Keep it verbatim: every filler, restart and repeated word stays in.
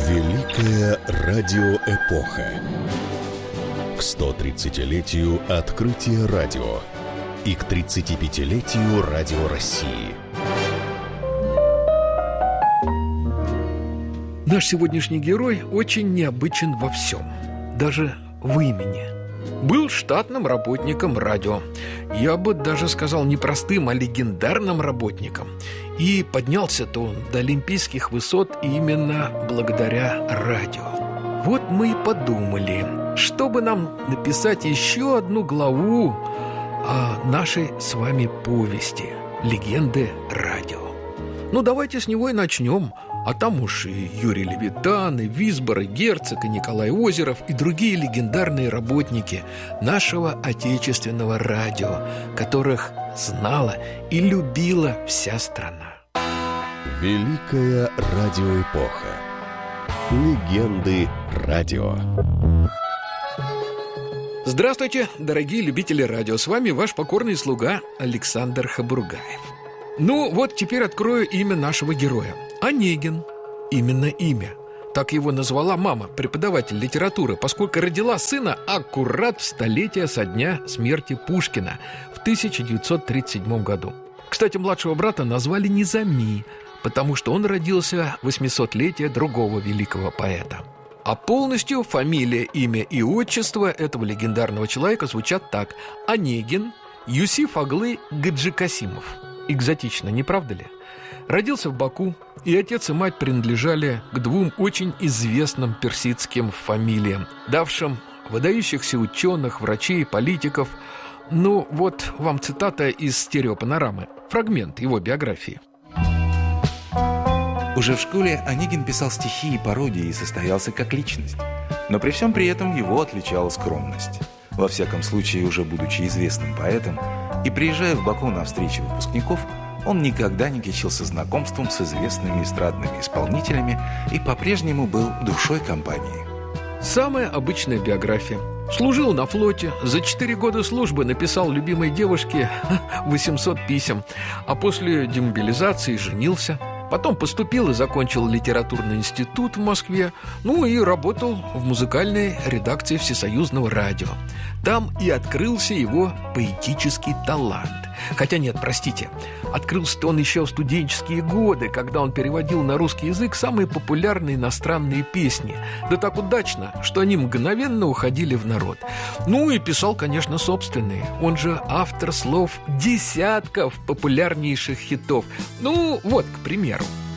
Великая радиоэпоха. К сто тридцатилетию открытия радио и к тридцатипятилетию Радио России. Наш сегодняшний герой очень необычен во всем, даже в имени. Был штатным работником радио. Я бы даже сказал не простым, а легендарным работником. И поднялся-то он до олимпийских высот именно благодаря радио. Вот мы и подумали, чтобы нам написать еще одну главу о нашей с вами повести «Легенды радио». Ну, давайте с него и начнем. А там уж и Юрий Левитан, и Висбор, и Герцог, и Николай Озеров, и другие легендарные работники нашего отечественного радио, которых знала и любила вся страна. Великая радиоэпоха. Легенды радио. Здравствуйте, дорогие любители радио. С вами ваш покорный слуга Александр Хабургаев. Ну, вот теперь открою имя нашего героя. Онегин. Именно имя. Так его назвала мама, преподаватель литературы, поскольку родила сына аккурат в столетие со дня смерти Пушкина в тысяча девятьсот тридцать седьмом году. Кстати, младшего брата назвали Низами, потому что он родился в восьмисотлетие другого великого поэта. А полностью фамилия, имя и отчество этого легендарного человека звучат так: Онегин Юсиф Аглы Гаджикасимов. Экзотично, не правда ли? Родился в Баку, и отец и мать принадлежали к двум очень известным персидским фамилиям, давшим выдающихся ученых, врачей, политиков. Ну, вот вам цитата из стереопанорамы, фрагмент его биографии. Уже в школе Онегин писал стихи и пародии и состоялся как личность. Но при всем при этом его отличала скромность. Во всяком случае, уже будучи известным поэтом и приезжая в Баку на встречи выпускников, он никогда не кичился знакомством с известными эстрадными исполнителями и по-прежнему был душой компании. Самая обычная биография. Служил на флоте, за четыре года службы написал любимой девушке восемьсот писем, а после демобилизации женился. Потом поступил и закончил литературный институт в Москве, ну и работал в музыкальной редакции Всесоюзного радио. Там и открылся его поэтический талант. Хотя нет, простите, открылся-то он еще в студенческие годы, когда он переводил на русский язык самые популярные иностранные песни. Да так удачно, что они мгновенно уходили в народ. Ну и писал, конечно, собственные. Он же автор слов десятков популярнейших хитов. Ну, вот, к примеру.